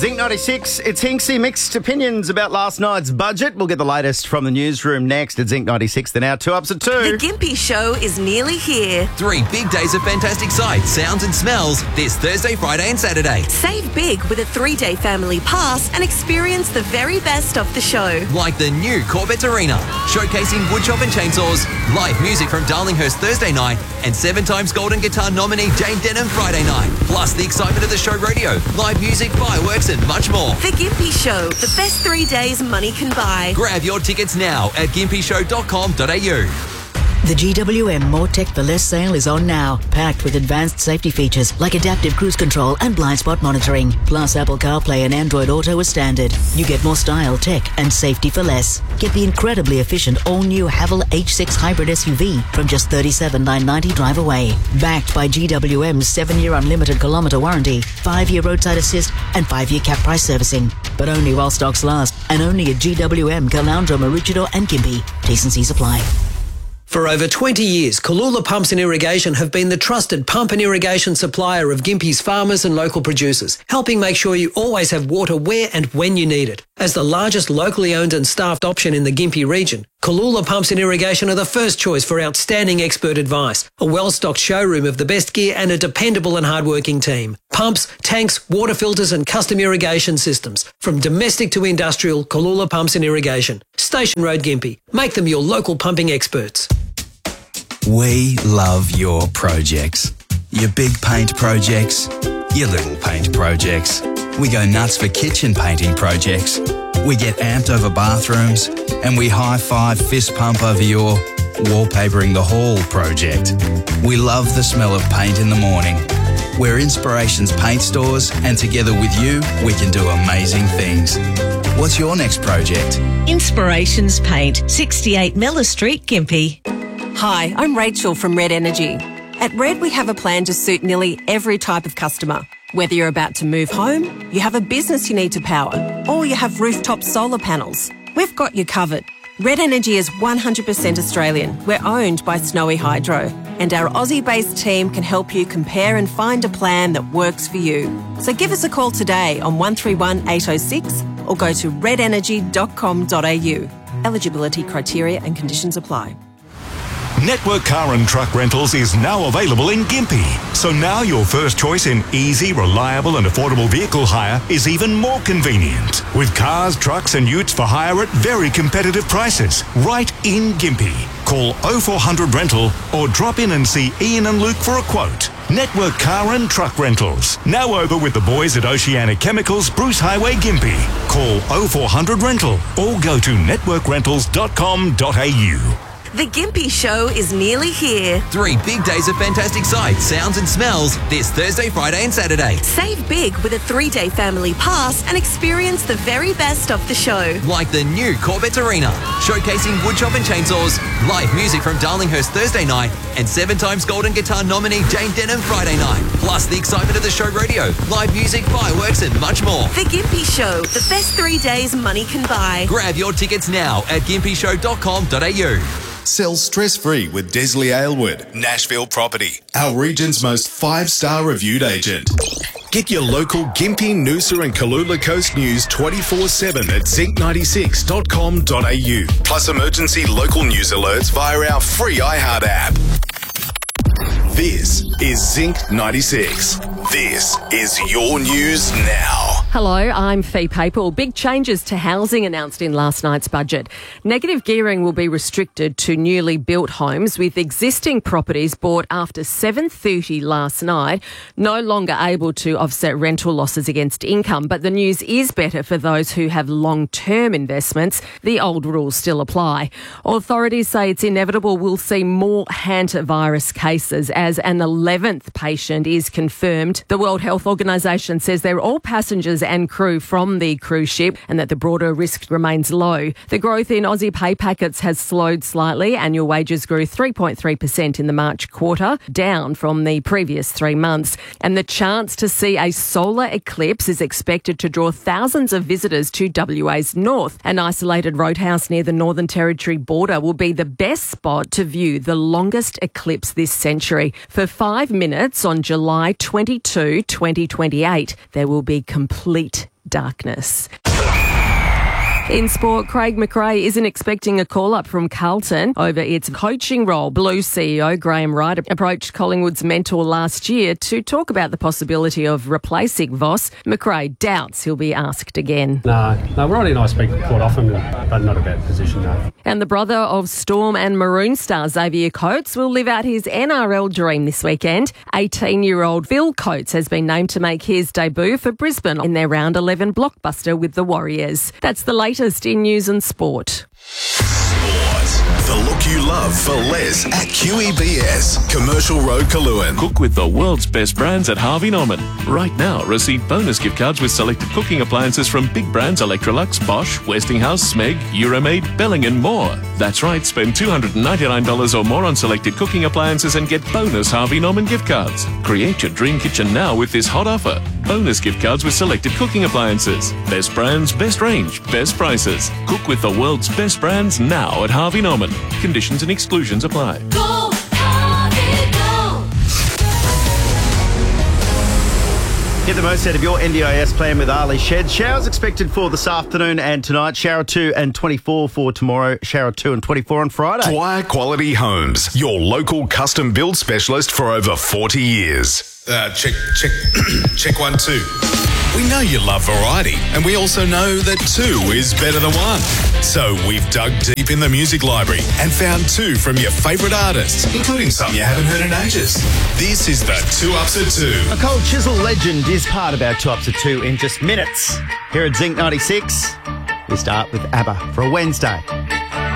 Zinc 96, it's Hinksy. Mixed opinions about last night's budget. We'll get the latest from the newsroom next at Zinc 96. They're now 2 ups at 2. The Gympie Show is nearly here. 3 big days of fantastic sights, sounds and smells this Thursday, Friday and Saturday. Save big with a 3-day family pass and experience the very best of the show. Like the new Corvette Arena, showcasing woodshop and chainsaws, live music from Darlinghurst Thursday night, and 7-times Golden Guitar nominee Jane Denham Friday night. Plus the excitement of the show radio, live music, fireworks and much more. The Gympie Show, the best 3 days money can buy. Grab your tickets now at gympyshow.com.au. The GWM More Tech for Less sale is on now, packed with advanced safety features like adaptive cruise control and blind spot monitoring, plus Apple CarPlay and Android Auto as standard. You get more style, tech and safety for less. Get the incredibly efficient all-new Haval H6 hybrid SUV from just $37,990 drive away. Backed by GWM's 7-year unlimited kilometre warranty, 5-year roadside assist and 5-year cap price servicing. But only while stocks last, and only at GWM, Caloundra, Maroochydore and Gympie. T&Cs apply. For over 20 years, Kalula Pumps and Irrigation have been the trusted pump and irrigation supplier of Gympie's farmers and local producers, helping make sure you always have water where and when you need it. As the largest locally owned and staffed option in the Gympie region, Kalula Pumps and Irrigation are the first choice for outstanding expert advice, a well-stocked showroom of the best gear and a dependable and hardworking team. Pumps, tanks, water filters and custom irrigation systems. From domestic to industrial, Kalula Pumps and Irrigation. Station Road, Gympie. Make them your local pumping experts. We love your projects. Your big paint projects, your little paint projects. We go nuts for kitchen painting projects. We get amped over bathrooms and we high-five fist pump over your wallpapering the hall project. We love the smell of paint in the morning. We're Inspirations Paint Stores and together with you, we can do amazing things. What's your next project? Inspirations Paint, 68 Miller Street, Gympie. Hi, I'm Rachel from Red Energy. At Red, we have a plan to suit nearly every type of customer. Whether you're about to move home, you have a business you need to power, or you have rooftop solar panels, we've got you covered. Red Energy is 100% Australian. We're owned by Snowy Hydro, and our Aussie-based team can help you compare and find a plan that works for you. So give us a call today on 131 806 or go to redenergy.com.au. Eligibility criteria and conditions apply. Network Car and Truck Rentals is now available in Gympie. So now your first choice in easy, reliable and affordable vehicle hire is even more convenient. With cars, trucks and utes for hire at very competitive prices, right in Gympie. Call 0400 Rental or drop in and see Ian and Luke for a quote. Network Car and Truck Rentals. Now over with the boys at Oceanic Chemicals, Bruce Highway, Gympie. Call 0400 Rental or go to networkrentals.com.au. The Gympie Show is nearly here. 3 big days of fantastic sights, sounds and smells this Thursday, Friday and Saturday. Save big with a 3-day family pass and experience the very best of the show. Like the new Corvette Arena, showcasing woodshop and chainsaws, live music from Darlinghurst Thursday night, and 7-times Golden Guitar nominee Jane Denham Friday night. Plus the excitement of the show radio, live music, fireworks and much more. The Gympie Show, the best 3 days money can buy. Grab your tickets now at gympyshow.com.au. Sell stress-free with Desley Aylward, Nashville Property, our region's most 5-star reviewed agent. Get your local Gympie, Noosa and Kalula Coast news 24/7 at zinc96.com.au. Plus emergency local news alerts via our free iHeart app. This is Zinc 96. This is your news now. Hello, I'm Fee Papel. Big changes to housing announced in last night's budget. Negative gearing will be restricted to newly built homes, with existing properties bought after 7:30 last night no longer able to offset rental losses against income. But the news is better for those who have long-term investments. The old rules still apply. Authorities say it's inevitable we'll see more hantavirus cases as an 11th patient is confirmed. The World Health Organisation says they're all passengers and crew from the cruise ship and that the broader risk remains low. The growth in Aussie pay packets has slowed slightly. Annual wages grew 3.3% in the March quarter, down from the previous 3 months. And the chance to see a solar eclipse is expected to draw thousands of visitors to WA's north. An isolated roadhouse near the Northern Territory border will be the best spot to view the longest eclipse this century. For 5 minutes on July 22, 2028, there will be complete darkness. In sport, Craig McRae isn't expecting a call-up from Carlton over its coaching role. Blues CEO Graham Wright approached Collingwood's mentor last year to talk about the possibility of replacing Voss. McRae doubts he'll be asked again. No, Roddy and I speak quite often, but not about position, no. And the brother of Storm and Maroon star Xavier Coates will live out his NRL dream this weekend. 18-year-old Phil Coates has been named to make his debut for Brisbane in their Round 11 blockbuster with the Warriors. That's the latest in news and sport. The look you love for less at QEBS, Commercial Road, Kaluan. Cook with the world's best brands at Harvey Norman. Right now, receive bonus gift cards with selected cooking appliances from big brands Electrolux, Bosch, Westinghouse, Smeg, Euromaid, Belling and more. That's right, spend $299 or more on selected cooking appliances and get bonus Harvey Norman gift cards. Create your dream kitchen now with this hot offer. Bonus gift cards with selected cooking appliances. Best brands, best range, best prices. Cook with the world's best brands now at Harvey Norman. Conditions and exclusions apply. Go, Harvey, go! Get the most out of your NDIS plan with Ali Shed. Showers expected for this afternoon and tonight. Shower 2 and 24 for tomorrow. Shower 2 and 24 on Friday. Dwyer Quality Homes, your local custom build specialist for over 40 years. Check 1, 2. We know you love variety, and we also know that 2 is better than 1. So we've dug deep in the music library and found 2 from your favourite artists, including some you haven't heard in ages. This is the 2 Ups at 2. A Cold Chisel legend is part of our 2 Ups at 2 in just minutes. Here at Zinc 96, we start with ABBA for a Wednesday.